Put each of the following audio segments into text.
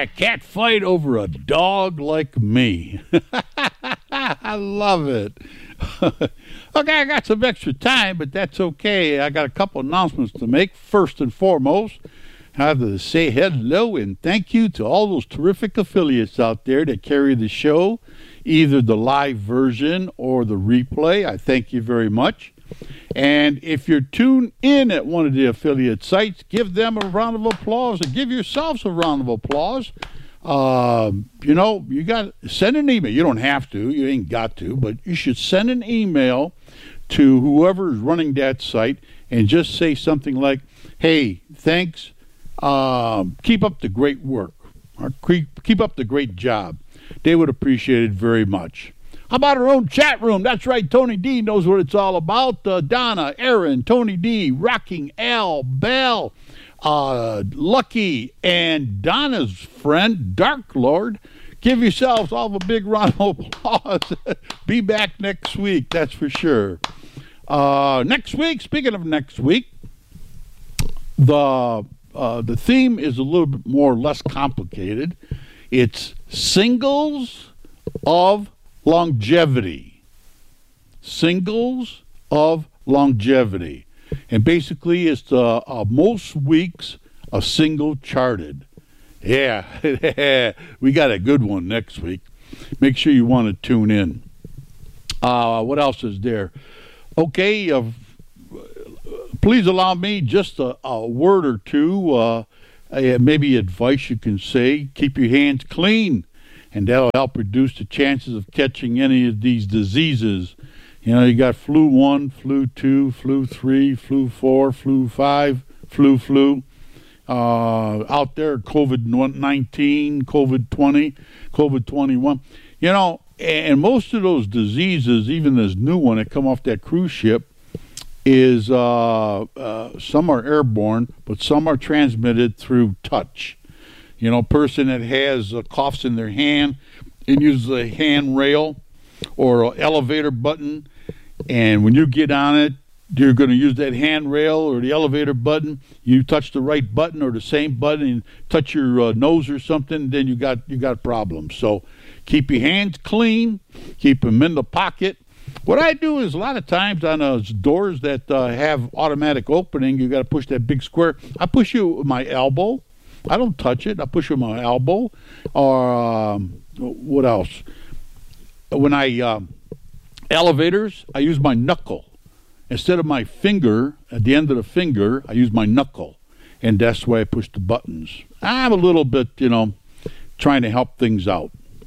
Yeah, cat fight over a dog like me. I love it. Okay, I got some extra time, but that's okay. I got a couple announcements to make. First and foremost, I have to say hello and thank you to all those terrific affiliates out there that carry the show, either the live version or the replay. I thank you very much. And if you're tuned in at one of the affiliate sites, give them a round of applause and give yourselves a round of applause. You got to send an email. You don't have to. You ain't got to. But you should send an email to whoever is running that site and just say something like, hey, thanks. Keep up the great work. Or keep up the great job. They would appreciate it very much. How about our own chat room? That's right, Tony D knows what it's all about. Donna, Aaron, Tony D, Rocking Al, Bell, Lucky, and Donna's friend, Dark Lord. Give yourselves all a big round of applause. Be back next week, that's for sure. Next week, speaking of next week, the theme is a little bit more or less complicated. It's singles of longevity. Singles of longevity. And basically it's the most weeks a single charted. Yeah, we got a good one next week. Make sure you want to tune in. What else is there? Okay, please allow me just a word or two, maybe advice you can say. Keep your hands clean, and that'll help reduce the chances of catching any of these diseases. You know, you got flu 1, flu 2, flu 3, flu 4, flu 5, flu. Out there, COVID-19, COVID-20, COVID-21. You know, and most of those diseases, even this new one that come off that cruise ship, is some are airborne, but some are transmitted through touch. You know, a person that has coughs in their hand and uses a handrail or an elevator button, and when you get on it, you're going to use that handrail or the elevator button. You touch the right button or the same button and touch your nose or something, then you got problems. So keep your hands clean, keep them in the pocket. What I do is a lot of times on those doors that have automatic opening, you got to push that big square. I push you with my elbow. I don't touch it. I push it with my elbow. Or what else? When I elevators, I use my knuckle. Instead of my finger, at the end of the finger, I use my knuckle. And that's why I push the buttons. I'm a little bit, trying to help things out.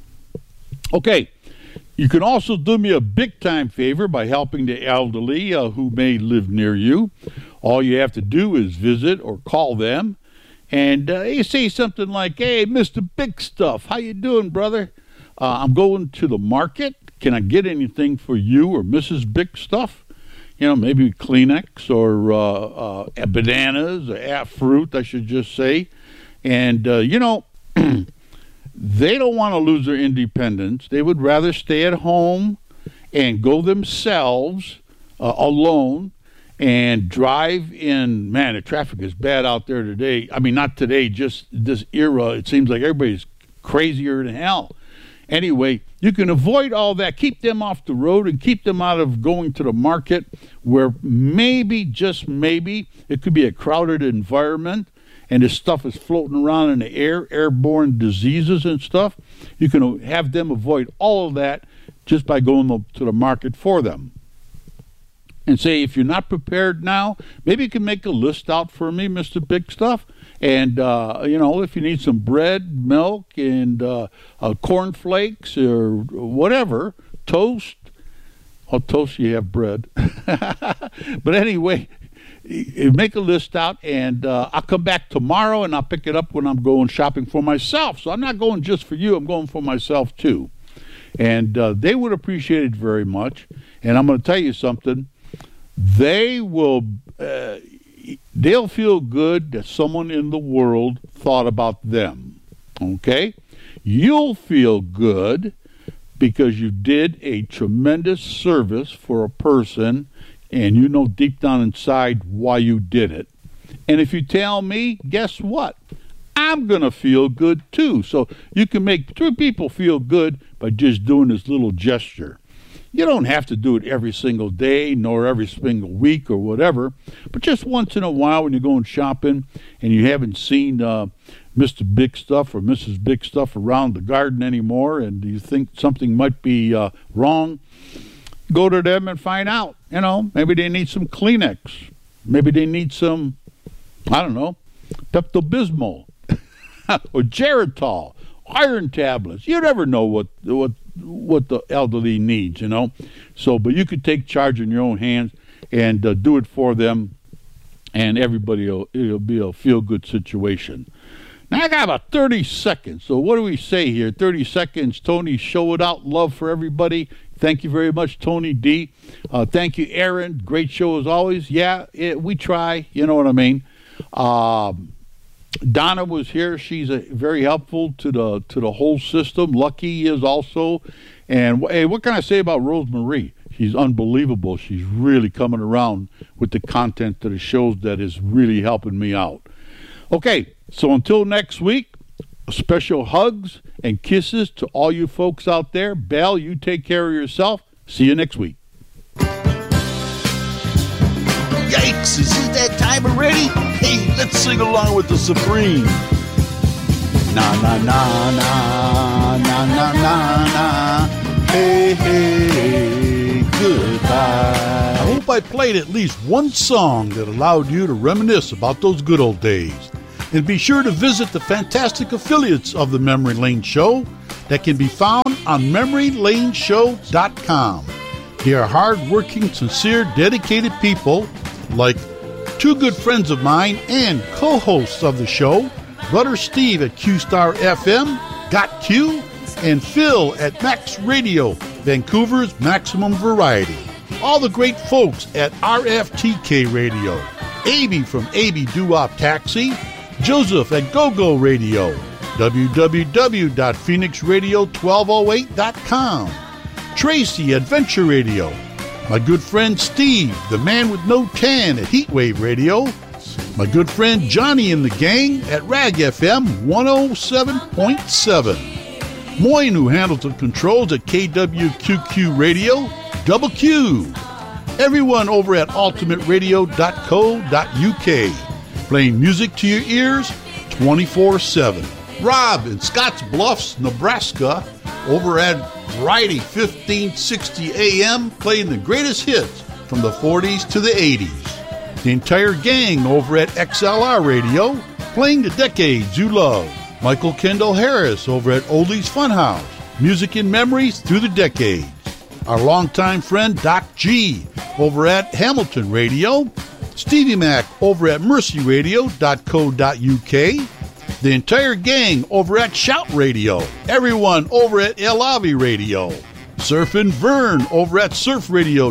Okay. You can also do me a big-time favor by helping the elderly who may live near you. All you have to do is visit or call them. And you say something like, hey, Mr. Big Stuff, how you doing, brother? I'm going to the market. Can I get anything for you or Mrs. Big Stuff? Maybe Kleenex or bananas or fruit, I should just say. And, they don't want to lose their independence. They would rather stay at home and go themselves alone and drive in. Man, the traffic is bad out there today. I mean, not today, just this era. It seems like everybody's crazier than hell. Anyway, you can avoid all that. Keep them off the road and keep them out of going to the market where maybe, just maybe, it could be a crowded environment and this stuff is floating around in the air, airborne diseases and stuff. You can have them avoid all of that just by going to the market for them. And say, if you're not prepared now, maybe you can make a list out for me, Mr. Big Stuff. And, if you need some bread, milk, and cornflakes or whatever, toast. I'll toast you have bread. But anyway, make a list out, and I'll come back tomorrow, and I'll pick it up when I'm going shopping for myself. So I'm not going just for you. I'm going for myself, too. And they would appreciate it very much. And I'm going to tell you something. They'll feel good that someone in the world thought about them. Okay? You'll feel good because you did a tremendous service for a person, and you know deep down inside why you did it. And if you tell me, guess what? I'm going to feel good too. So you can make 2 people feel good by just doing this little gesture. You don't have to do it every single day, nor every single week or whatever, but just once in a while when you're going shopping and you haven't seen Mr. Big Stuff or Mrs. Big Stuff around the garden anymore and you think something might be wrong, go to them and find out. You know, maybe they need some Kleenex. Maybe they need some, I don't know, Pepto-Bismol or Geritol, iron tablets. You never know what the elderly needs, you know. So, but you could take charge in your own hands and do it for them, and it'll be a feel-good situation. Now, I got about 30 seconds. So what do we say here? 30 seconds, Tony, show it out. Love for everybody. Thank you very much, Tony D. Thank you, Aaron. Great show as always. Yeah, we try. You know what I mean. Donna was here. She's very helpful to the whole system. Lucky is also. And hey, what can I say about Rosemarie? She's unbelievable. She's really coming around with the content to the shows that is really helping me out. Okay, so until next week, special hugs and kisses to all you folks out there. Belle, you take care of yourself. See you next week. Yikes, is it that time already? Hey, let's sing along with the Supreme. Na na na na na na na na. Hey, hey, goodbye. I hope I played at least one song that allowed you to reminisce about those good old days. And be sure to visit the fantastic affiliates of the Memory Lane Show that can be found on MemoryLaneShow.com. They are hard-working, sincere, dedicated people like 2 good friends of mine and co-hosts of the show, Brother Steve at Q-Star FM, Got Q, and Phil at Max Radio, Vancouver's Maximum Variety. All the great folks at RFTK Radio, Amy from AB Doo-Wop Taxi, Joseph at GoGo Radio, www.phoenixradio1208.com, Tracy at Venture Radio, my good friend Steve, the man with no tan at Heatwave Radio, my good friend Johnny and the gang at Rag FM 107.7, Moyne, who handles the controls at KWQQ Radio, Double Q, everyone over at ultimateradio.co.uk, playing music to your ears 24/7. Rob in Scotts Bluffs, Nebraska, over at Variety 1560 AM, playing the greatest hits from the 40s to the 80s. The entire gang over at XLR Radio, playing the decades you love. Michael Kendall Harris over at Oldies Funhouse, music and memories through the decades. Our longtime friend Doc G over at Hamilton Radio, Stevie Mac over at mercyradio.co.uk, the entire gang over at Shout Radio, everyone over at El Avi Radio, Surfin' Vern over at Surf Radio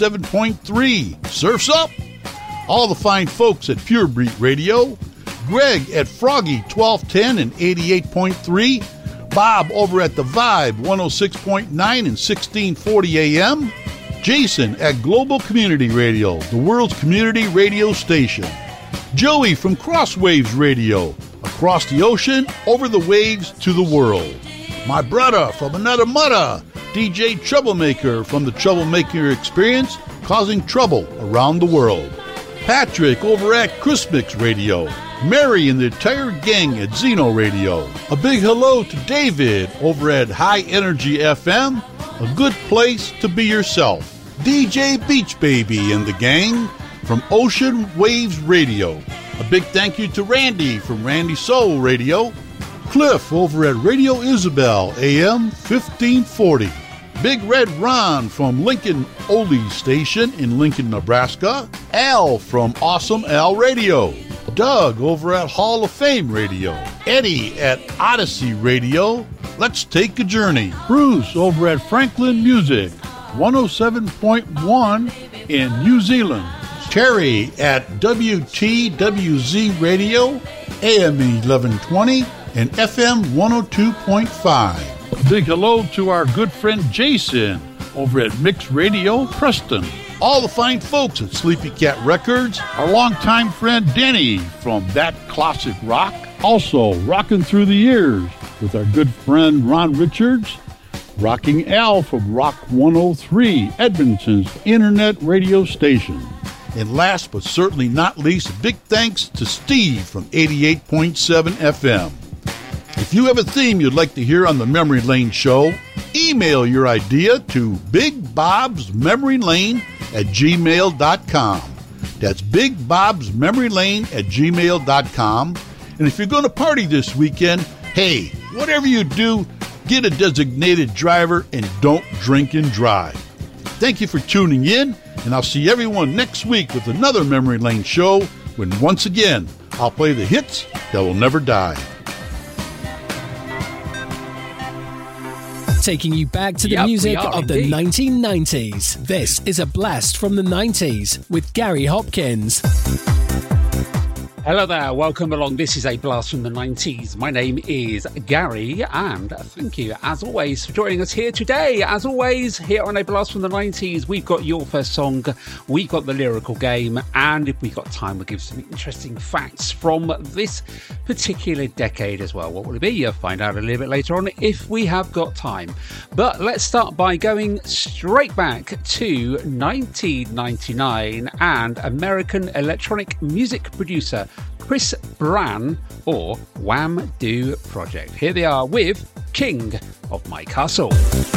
97.3, Surf's Up, all the fine folks at Pure Breed Radio, Greg at Froggy 1210 and 88.3, Bob over at The Vibe 106.9 and 1640 AM, Jason at Global Community Radio, the world's community radio station. Joey from Crosswaves Radio, across the ocean, over the waves to the world. My brother from another mother, DJ Troublemaker from the Troublemaker Experience, causing trouble around the world. Patrick over at Chrismix Radio. Mary and the entire gang at Zeno Radio. A big hello to David over at High Energy FM, a good place to be yourself. DJ Beach Baby and the gang from Ocean Waves Radio. A big thank you to Randy from Randy Soul Radio. Cliff over at Radio Isabel AM 1540. Big Red Ron from Lincoln Oldies Station in Lincoln, Nebraska. Al from Awesome Al Radio. Doug over at Hall of Fame Radio. Eddie at Odyssey Radio. Let's take a journey. Bruce over at Franklin Music 107.1 in New Zealand. Terry at WTWZ Radio AM 1120 and FM 102.5. A big hello to our good friend Jason over at Mix Radio Preston. All the fine folks at Sleepy Cat Records, our longtime friend Denny from That Classic Rock, Also, rocking through the years with our good friend Ron Richards, Rocking Al from Rock 103, Edmonton's internet radio station. And last but certainly not least, a big thanks to Steve from 88.7 FM. If you have a theme you'd like to hear on the Memory Lane Show, email your idea to bigbobsmemorylane@gmail.com. That's bigbobsmemorylane@gmail.com. And if you're going to party this weekend, hey, whatever you do, get a designated driver and don't drink and drive. Thank you for tuning in, and I'll see everyone next week with another Memory Lane Show when once again I'll play the hits that will never die. Taking you back to the music of the 1990s. This is a blast from the 90s with Gary Hopkins. Hello there, welcome along. This is a blast from the 90s. My name is Gary, and thank you, as always, for joining us here today. As always, here on a blast from the 90s, we've got your first song, we've got the lyrical game, and if we've got time, we'll give some interesting facts from this particular decade as well. What will it be? You'll find out a little bit later on if we have got time. But let's start by going straight back to 1999 and American electronic music producer Chris Brann, or Wham Do Project. Here they are with King of My Castle.